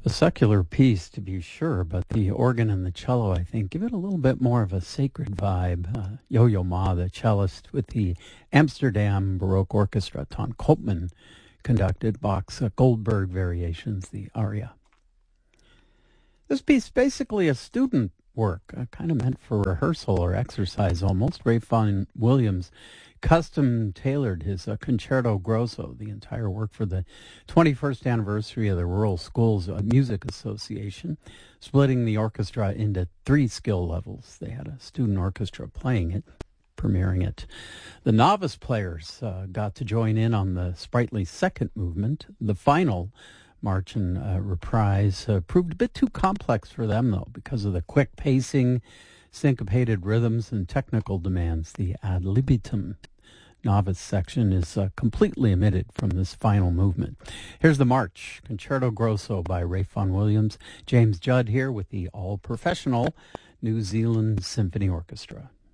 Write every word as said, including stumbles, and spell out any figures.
A secular piece, to be sure, but the organ and the cello, I think, give it a little bit more of a sacred vibe. Uh, Yo-Yo Ma, the cellist with the Amsterdam Baroque Orchestra, Ton Koopman conducted Bach's uh, Goldberg Variations, the aria. This piece basically a student work, uh, kind of meant for rehearsal or exercise almost. Ray Vaughan Williams custom tailored his uh, Concerto Grosso, the entire work for the twenty-first anniversary of the Rural Schools uh, Music Association, splitting the orchestra into three skill levels. They had a student orchestra playing it, premiering it. The novice players uh, got to join in on the sprightly second movement. The final march and uh, reprise uh, proved a bit too complex for them, though, because of the quick pacing, syncopated rhythms, and technical demands. The ad libitum novice section is uh, completely omitted from this final movement. Here's the march, Concerto Grosso by Ray Vaughan Williams. James Judd here with the all-professional New Zealand Symphony Orchestra.